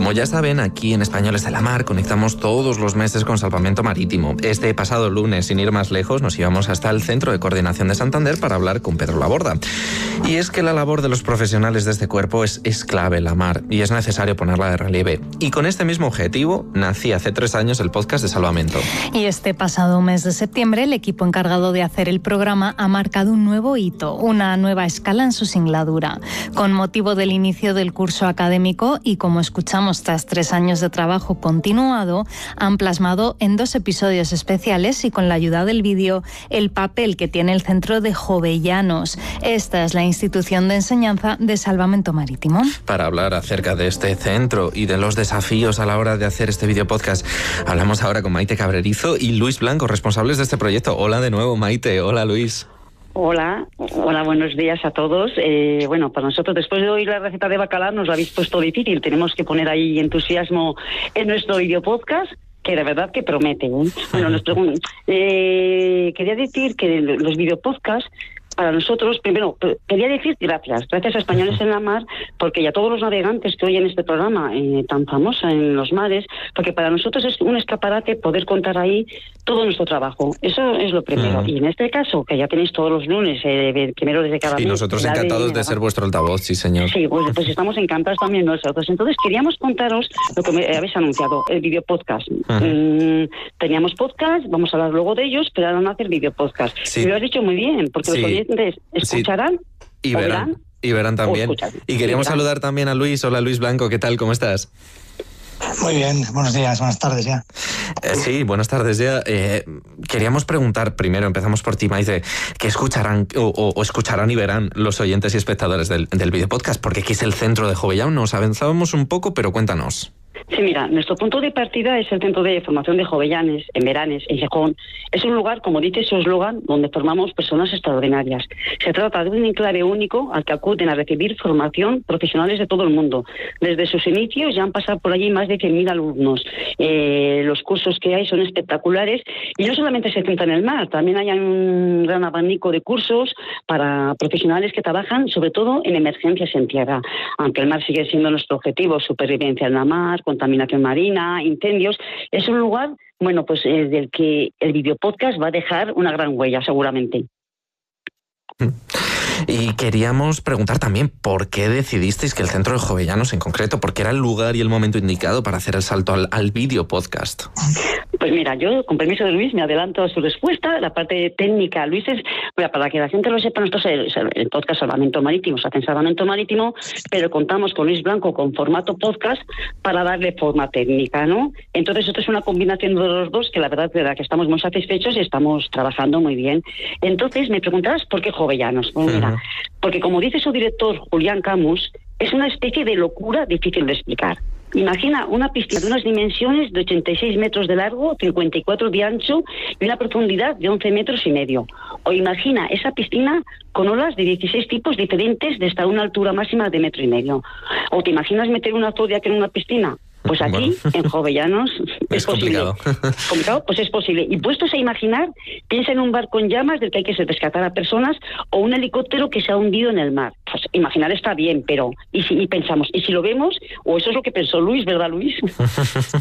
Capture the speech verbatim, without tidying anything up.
Como ya saben, aquí en Españoles de la Mar conectamos todos los meses con Salvamento Marítimo. Este pasado lunes, sin ir más lejos, nos íbamos hasta el Centro de Coordinación de Santander para hablar con Pedro Laborda. Y es que la labor de los profesionales de este cuerpo es, es clave en la mar y es necesario ponerla de relieve. Y con este mismo objetivo nació hace tres años el podcast de Salvamento. Y este pasado mes de septiembre, el equipo encargado de hacer el programa ha marcado un nuevo hito, una nueva escala en su singladura. Con motivo del inicio del curso académico y como escuchamos tras tres años de trabajo continuado, han plasmado en dos episodios especiales y con la ayuda del vídeo el papel que tiene el Centro de Jovellanos. Esta es la institución de enseñanza de Salvamento Marítimo. Para hablar acerca de este centro y de los desafíos a la hora de hacer este video podcast, hablamos ahora con Maite Cabrerizo y Luis Blanco, responsables de este proyecto. Hola de nuevo, Maite. Hola, Luis. Hola, hola, buenos días a todos. Eh, bueno, para nosotros, después de oír la receta de bacalao, nos la habéis puesto difícil. Tenemos que poner ahí entusiasmo en nuestro video podcast, que de verdad que promete, ¿eh? Bueno, nos pregun- eh, quería decir que los video podcasts, para nosotros, primero, quería decir gracias, gracias a Españoles en la Mar, porque y a todos los navegantes que oyen este programa eh, tan famoso en los mares, porque para nosotros es un escaparate poder contar ahí todo nuestro trabajo. Eso es lo primero. Uh-huh. Y en este caso, que ya tenéis todos los lunes, eh, primero desde cada mes. Y nosotros encantados de, de ser vuestro altavoz, sí, señor. Sí, pues, pues estamos encantados también nosotros. Entonces, queríamos contaros lo que me habéis anunciado, el video podcast. Uh-huh. Mm, teníamos podcast, vamos a hablar luego de ellos, pero ahora van a hacer video podcast. Sí. Y lo has dicho muy bien, porque sí. Los oyentes escucharán sí. y verán, verán y verán también. Y queríamos y verán. saludar también a Luis. Hola, Luis Blanco, ¿qué tal? ¿Cómo estás? Muy bien, buenos días, buenas tardes ya. Eh, sí, buenas tardes ya. Eh, queríamos preguntar primero, empezamos por ti, Maite, ¿qué escucharán o, o, o escucharán y verán los oyentes y espectadores del, del video podcast? Porque aquí es el Centro de Jovellanos, nos avanzábamos un poco, pero cuéntanos. Sí, mira, nuestro punto de partida es el Centro de Formación de Jovellanes, en Veranes, en Gijón. Es un lugar, como dice su eslogan, donde formamos personas extraordinarias. Se trata de un enclave único al que acuden a recibir formación profesionales de todo el mundo. Desde sus inicios ya han pasado por allí más de cien mil alumnos. Eh, los cursos que hay son espectaculares y no solamente se centran en el mar, también hay un gran abanico de cursos para profesionales que trabajan sobre todo en emergencias en tierra. Aunque el mar sigue siendo nuestro objetivo, supervivencia en la mar, contaminación marina, incendios, es un lugar, bueno, pues eh, del que el videopodcast va a dejar una gran huella, seguramente. Y queríamos preguntar también por qué decidisteis que el Centro de Jovellanos en concreto, porque era el lugar y el momento indicado para hacer el salto al, al video podcast. Pues mira, yo, con permiso de Luis, me adelanto a su respuesta. La parte técnica, Luis, es, mira, para que la gente lo sepa, nosotros el, el podcast Salvamento Marítimo, se hace en Salvamento Marítimo, pero contamos con Luis Blanco con formato podcast para darle forma técnica, ¿no? Entonces, esto es una combinación de los dos que la verdad es que estamos muy satisfechos y estamos trabajando muy bien. Entonces, me preguntarás por qué Jovellanos. Pues mira, uh-huh. Porque como dice su director, Julián Camus, es una especie de locura difícil de explicar. Imagina una piscina de unas dimensiones de ochenta y seis metros de largo, cincuenta y cuatro de ancho y una profundidad de once metros y medio. O imagina esa piscina con olas de dieciséis tipos diferentes de hasta una altura máxima de metro y medio. O te imaginas meter una Zodiac en una piscina. Pues aquí, bueno, en Jovellanos, es, es posible. Complicado. Complicado, pues es posible. Y puestos a imaginar, piensa en un barco en llamas del que hay que rescatar a personas o un helicóptero que se ha hundido en el mar. Pues imaginar está bien, pero y si y pensamos, ¿y si lo vemos? O eso es lo que pensó Luis, ¿verdad, Luis?